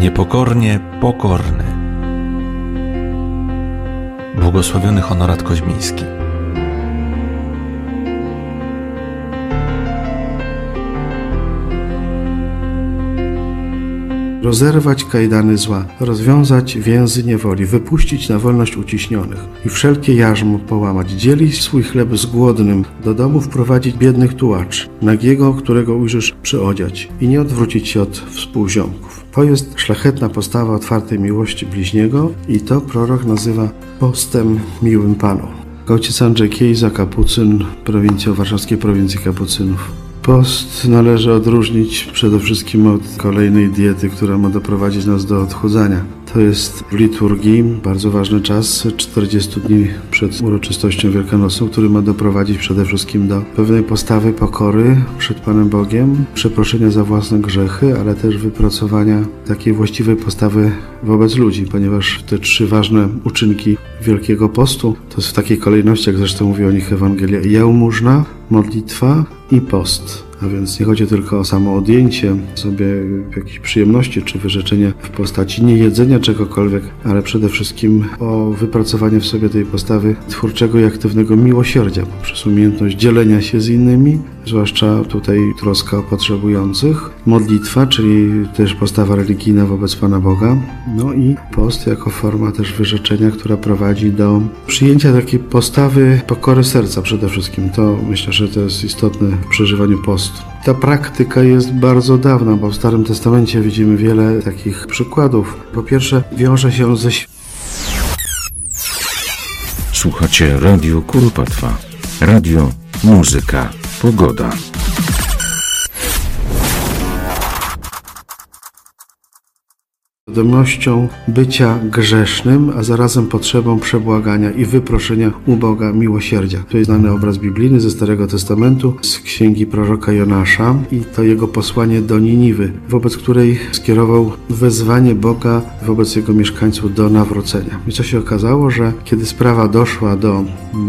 Niepokornie pokorny. Błogosławiony Honorat Koźmiński. Rozerwać kajdany zła, rozwiązać więzy niewoli, wypuścić na wolność uciśnionych i wszelkie jarzmo połamać, dzielić swój chleb z głodnym, do domu wprowadzić biednych tułaczy, nagiego, którego ujrzysz, przyodziać i nie odwrócić się od współziomków. To jest szlachetna postawa otwartej miłości bliźniego i to prorok nazywa postem miłym Panu. Ojciec Andrzej Kiejza, kapucyn, warszawskiej prowincji kapucynów. Post należy odróżnić przede wszystkim od kolejnej diety, która ma doprowadzić nas do odchudzania. To jest w liturgii bardzo ważny czas, 40 dni przed uroczystością wielkanocną, który ma doprowadzić przede wszystkim do pewnej postawy pokory przed Panem Bogiem, przeproszenia za własne grzechy, ale też wypracowania takiej właściwej postawy wobec ludzi, ponieważ te trzy ważne uczynki Wielkiego Postu to jest w takiej kolejności, jak zresztą mówi o nich Ewangelia: jałmużna, modlitwa i post. A więc nie chodzi tylko o samo odjęcie sobie jakiejś przyjemności czy wyrzeczenia w postaci niejedzenia czegokolwiek, ale przede wszystkim o wypracowanie w sobie tej postawy twórczego i aktywnego miłosierdzia poprzez umiejętność dzielenia się z innymi, zwłaszcza tutaj troska o potrzebujących, modlitwa, czyli też postawa religijna wobec Pana Boga, no i post jako forma też wyrzeczenia, która prowadzi do przyjęcia takiej postawy pokory serca przede wszystkim. To myślę, że to jest istotne w przeżywaniu postu. Ta praktyka jest bardzo dawna, bo w Starym Testamencie widzimy wiele takich przykładów. Po pierwsze, wiąże się ze... Słuchacie Radio Kuropatwa. Radio, muzyka, pogoda. Świadomością bycia grzesznym, a zarazem potrzebą przebłagania i wyproszenia u Boga miłosierdzia. To jest znany obraz biblijny ze Starego Testamentu, z księgi proroka Jonasza i to jego posłanie do Niniwy, wobec której skierował wezwanie Boga wobec jego mieszkańców do nawrócenia. I co się okazało, że kiedy sprawa doszła do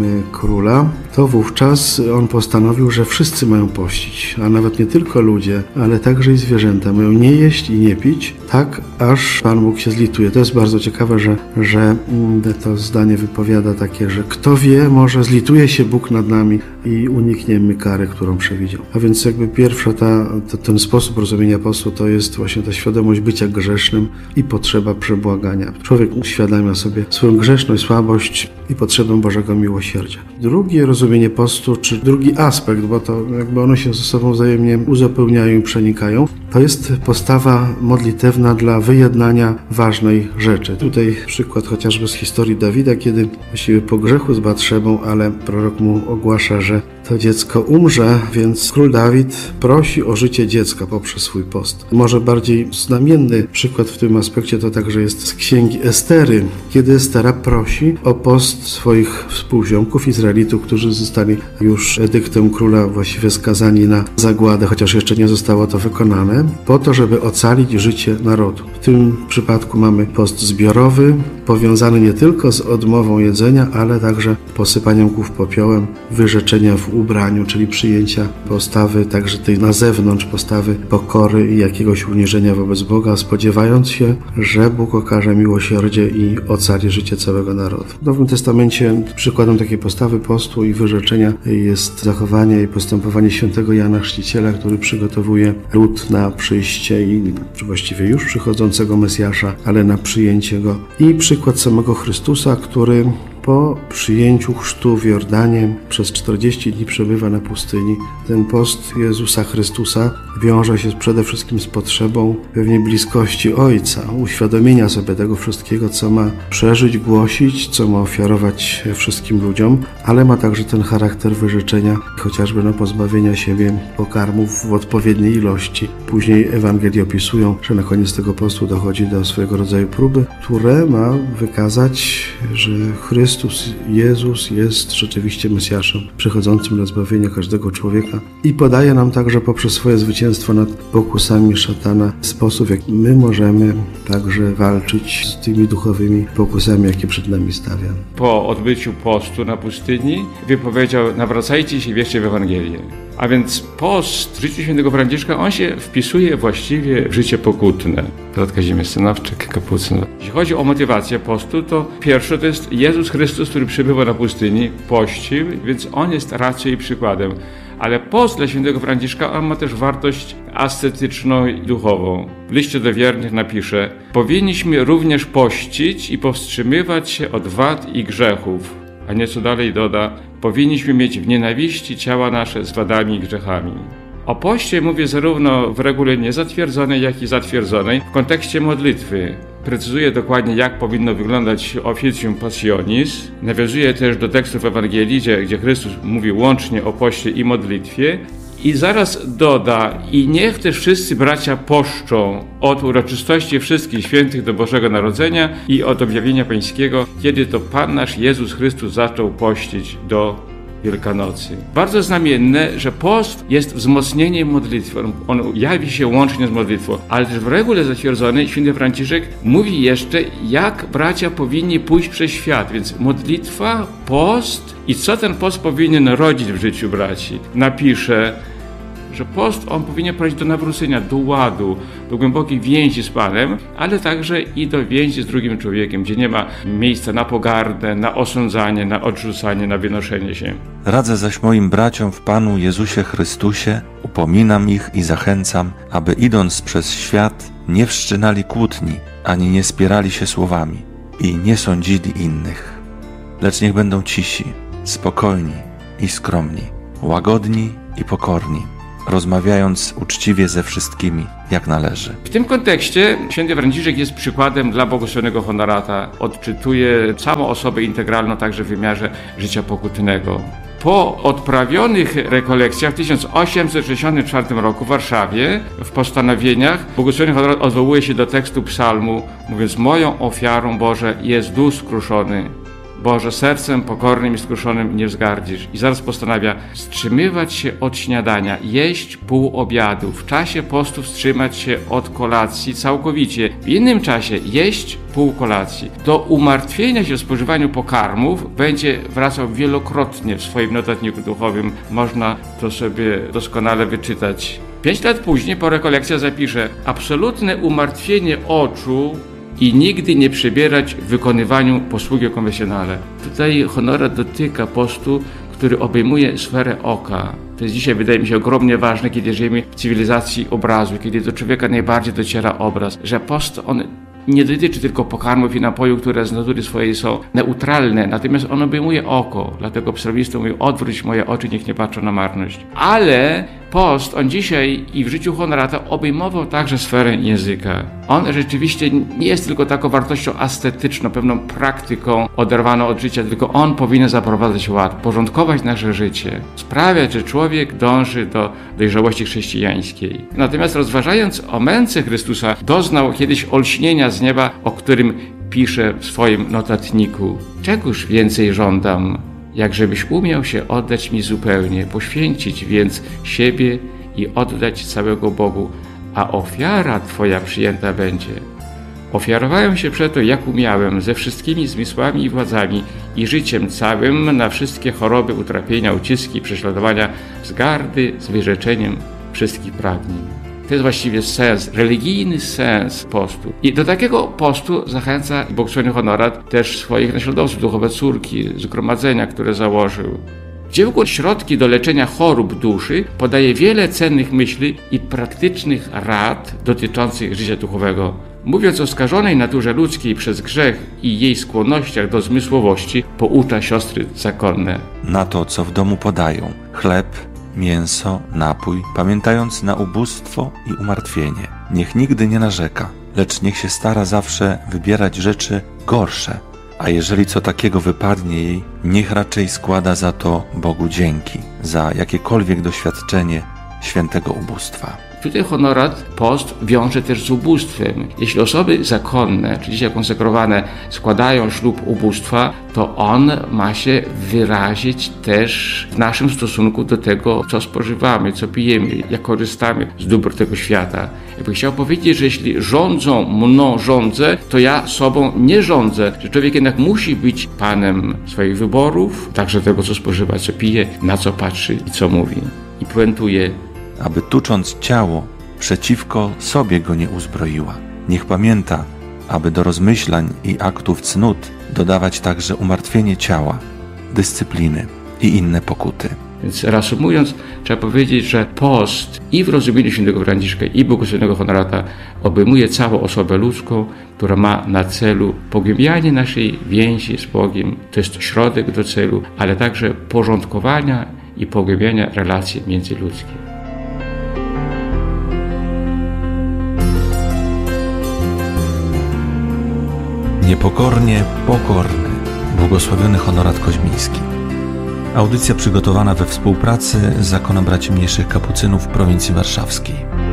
króla, to wówczas on postanowił, że wszyscy mają pościć, a nawet nie tylko ludzie, ale także i zwierzęta mają nie jeść i nie pić, tak aż Pan Bóg się zlituje. To jest bardzo ciekawe, że to zdanie wypowiada takie, że kto wie, może zlituje się Bóg nad nami i unikniemy kary, którą przewidział. A więc jakby pierwsza ten sposób rozumienia postu to jest właśnie ta świadomość bycia grzesznym i potrzeba przebłagania. Człowiek uświadamia sobie swoją grzeszność, słabość i potrzebę Bożego miłosierdzia. Drugie rozumienie postu, czy drugi aspekt, bo to jakby one się ze sobą wzajemnie uzupełniają i przenikają, to jest postawa modlitewna dla wyjednania ważnej rzeczy. Tutaj przykład chociażby z historii Dawida, kiedy właściwie po grzechu z Batszebą, ale prorok mu ogłasza, że to dziecko umrze, więc król Dawid prosi o życie dziecka poprzez swój post. Może bardziej znamienny przykład w tym aspekcie to także jest z księgi Estery, kiedy Estera prosi o post swoich współziomków Izraelitów, którzy zostali już edyktem króla właściwie skazani na zagładę, chociaż jeszcze nie zostało to wykonane, po to, żeby ocalić życie narodu. W tym przypadku mamy post zbiorowy, powiązany nie tylko z odmową jedzenia, ale także posypaniem głów popiołem, wyrzeczenia w ubraniu, czyli przyjęcia postawy także tej na zewnątrz, postawy pokory i jakiegoś uniżenia wobec Boga, spodziewając się, że Bóg okaże miłosierdzie i ocali życie całego narodu. W Nowym Testamencie przykładem takiej postawy postu i wyrzeczenia jest zachowanie i postępowanie świętego Jana Chrzciciela, który przygotowuje lud na przyjście i właściwie już przychodzącego Mesjasza, ale na przyjęcie Go. I przykład samego Chrystusa, który po przyjęciu chrztu w Jordanie przez 40 dni przebywa na pustyni. Ten post Jezusa Chrystusa wiąże się przede wszystkim z potrzebą pewnej bliskości Ojca, uświadomienia sobie tego wszystkiego, co ma przeżyć, głosić, co ma ofiarować wszystkim ludziom, ale ma także ten charakter wyrzeczenia, chociażby pozbawienia siebie pokarmów w odpowiedniej ilości. Później Ewangelii opisują, że na koniec tego postu dochodzi do swojego rodzaju próby, które ma wykazać, że Chrystus, Jezus jest rzeczywiście Mesjaszem, przychodzącym na zbawienie każdego człowieka i podaje nam także poprzez swoje zwycięstwo nad pokusami szatana sposób, jak my możemy także walczyć z tymi duchowymi pokusami, jakie przed nami stawia. Po odbyciu postu na pustyni wypowiedział: nawracajcie się, wierzcie w Ewangelię. A więc post w życiu świętego Franciszka, on się wpisuje właściwie w życie pokutne. Piotr Kazimierz Stanowczyk, kapucyn. Jeśli chodzi o motywację postu, to pierwsze to jest Jezus Chrystus, który przybywa na pustyni, pościł, więc on jest racją i przykładem. Ale post dla świętego Franciszka, on ma też wartość ascetyczną i duchową. W liście do wiernych napisze: powinniśmy również pościć i powstrzymywać się od wad i grzechów. A nieco dalej doda: powinniśmy mieć w nienawiści ciała nasze z wadami i grzechami. O poście mówię zarówno w regule niezatwierdzonej, jak i zatwierdzonej w kontekście modlitwy. Precyzuje dokładnie, jak powinno wyglądać officium passionis. Nawiązuje też do tekstów Ewangelii, gdzie Chrystus mówi łącznie o poście i modlitwie. I zaraz doda: i niech też wszyscy bracia poszczą od uroczystości wszystkich świętych do Bożego Narodzenia i od objawienia Pańskiego, kiedy to Pan nasz Jezus Chrystus zaczął pościć do Wielkanocy. Bardzo znamienne, że post jest wzmocnieniem modlitwy. On jawi się łącznie z modlitwą, ale też w regule zatwierdzonej święty Franciszek mówi jeszcze, jak bracia powinni pójść przez świat. Więc modlitwa, post i co ten post powinien rodzić w życiu braci. Napisze, że post on powinien prowadzić do nawrócenia, do ładu, do głębokich więzi z Panem, ale także i do więzi z drugim człowiekiem, gdzie nie ma miejsca na pogardę, na osądzanie, na odrzucanie, na wynoszenie się. Radzę zaś moim braciom w Panu Jezusie Chrystusie, upominam ich i zachęcam, aby idąc przez świat nie wszczynali kłótni, ani nie spierali się słowami i nie sądzili innych. Lecz niech będą cisi, spokojni i skromni, łagodni i pokorni, rozmawiając uczciwie ze wszystkimi, jak należy. W tym kontekście święty Franciszek jest przykładem dla błogosławionego honorata. Odczytuje całą osobę integralną także w wymiarze życia pokutnego. Po odprawionych rekolekcjach w 1864 roku w Warszawie w postanowieniach błogosławiony honorat odwołuje się do tekstu psalmu, mówiąc: moją ofiarą, Boże, jest duch skruszony. Boże, sercem pokornym i skruszonym nie wzgardzisz. I zaraz postanawia wstrzymywać się od śniadania, jeść pół obiadu, w czasie postu wstrzymać się od kolacji całkowicie, w innym czasie jeść pół kolacji. Do umartwienia się w spożywaniu pokarmów będzie wracał wielokrotnie w swoim notatniku duchowym. Można to sobie doskonale wyczytać. 5 lat później po rekolekcjach zapisze: absolutne umartwienie oczu i nigdy nie przebierać w wykonywaniu posługi konfesjonale. Tutaj honorat dotyka postu, który obejmuje sferę oka. To jest dzisiaj, wydaje mi się, ogromnie ważne, kiedy żyjemy w cywilizacji obrazu, kiedy do człowieka najbardziej dociera obraz, że post on nie dotyczy tylko pokarmów i napojów, które z natury swojej są neutralne, natomiast on obejmuje oko. Dlatego psalmista mówi: odwróć moje oczy, niech nie patrzą na marność. Ale post, on dzisiaj i w życiu honorata obejmował także sferę języka. On rzeczywiście nie jest tylko taką wartością ascetyczną, pewną praktyką oderwaną od życia, tylko on powinien zaprowadzać ład, porządkować nasze życie, sprawiać, że człowiek dąży do dojrzałości chrześcijańskiej. Natomiast rozważając o męce Chrystusa, doznał kiedyś olśnienia z nieba, o którym pisze w swoim notatniku: czegoż więcej żądam, jak żebyś umiał się oddać mi zupełnie, poświęcić więc siebie i oddać całego Bogu, a ofiara Twoja przyjęta będzie. Ofiarowałem się przeto, jak umiałem, ze wszystkimi zmysłami i władzami i życiem całym na wszystkie choroby, utrapienia, uciski, prześladowania, wzgardy, z wyrzeczeniem wszystkich pragnień. To jest właściwie sens, religijny sens postu. I do takiego postu zachęca błogosławiony honorat też swoich naśladowców, duchowe córki, zgromadzenia, które założył. Gdzie w ogóle środki do leczenia chorób duszy podaje wiele cennych myśli i praktycznych rad dotyczących życia duchowego. Mówiąc o skażonej naturze ludzkiej przez grzech i jej skłonnościach do zmysłowości, poucza siostry zakonne. Na to, co w domu podają: chleb, mięso, napój, pamiętając na ubóstwo i umartwienie. Niech nigdy nie narzeka, lecz niech się stara zawsze wybierać rzeczy gorsze, a jeżeli co takiego wypadnie jej, niech raczej składa za to Bogu dzięki, za jakiekolwiek doświadczenie świętego ubóstwa. Tutaj honorat, post wiąże też z ubóstwem. Jeśli osoby zakonne, czy dzisiaj konsekrowane, składają ślub ubóstwa, to on ma się wyrazić też w naszym stosunku do tego, co spożywamy, co pijemy, jak korzystamy z dóbr tego świata. Jakby chciał powiedzieć, że jeśli rządzą mną rządzę, to ja sobą nie rządzę, że człowiek jednak musi być panem swoich wyborów, także tego, co spożywa, co pije, na co patrzy i co mówi. i puentuje: aby tucząc ciało, przeciwko sobie go nie uzbroiła. Niech pamięta, aby do rozmyślań i aktów cnót dodawać także umartwienie ciała, dyscypliny i inne pokuty. Więc reasumując, trzeba powiedzieć, że post i w rozumieniu świętego Franciszka i błogosławionego Honorata obejmuje całą osobę ludzką, która ma na celu pogłębianie naszej więzi z Bogiem, to jest środek do celu, ale także porządkowania i pogłębiania relacji międzyludzkich. Niepokornie pokorny, błogosławiony Honorat Koźmiński. Audycja przygotowana we współpracy z Zakonem Braci Mniejszych Kapucynów w prowincji warszawskiej.